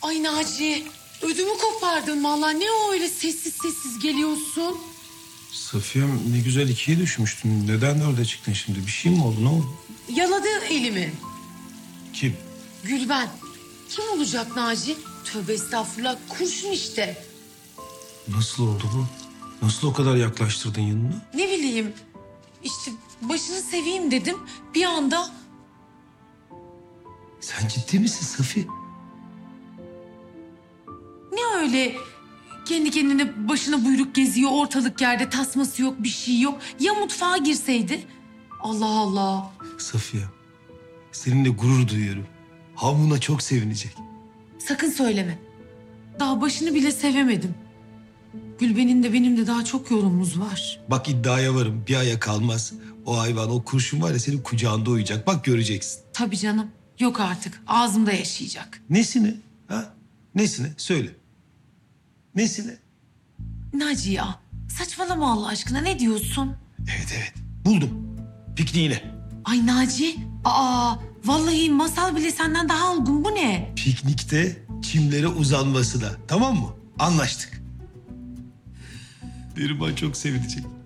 Ay Naciye, ödümü kopardın vallahi. Ne o öyle sessiz sessiz geliyorsun? Safiyem ne güzel ikiye düşmüştün. Neden dörde çıktın şimdi? Bir şey mi oldu? Ne oldu? Yaladı elimi. Kim? Gülben. Kim olacak Naci? Tövbe estağfurullah. Kurşun işte. Nasıl oldu bu? Nasıl o kadar yaklaştırdın yanına? Ne bileyim. İşte başını seveyim dedim. Bir anda Sen ciddi misin Safi? ne öyle kendi kendine başına buyruk geziyor. Ortalık yerde tasması yok, bir şey yok. Ya mutfağa girseydi? Allah Allah. Safiye, seninle gurur duyuyorum. Havuna çok sevinecek. Sakın söyleme. Daha başını bile sevemedim. Gülben'in de benim de daha çok yolumuz var. Bak iddiaya varım. Bir aya kalmaz. O hayvan, o kurşun var ya senin kucağında uyuyacak. Bak göreceksin. Tabii canım. Yok artık. Ağzımda yaşayacak. Nesine? Ha? Nesine? Söyle. Nesine? Naciye ya, saçmalama Allah aşkına. Ne diyorsun? Evet. Buldum. Pikniğine. Ay Naci. Vallahi masal bile senden daha olgun. Bu ne? Piknikte çimlere uzanmasına. Tamam mı? Anlaştık. Neriman çok sevinecek.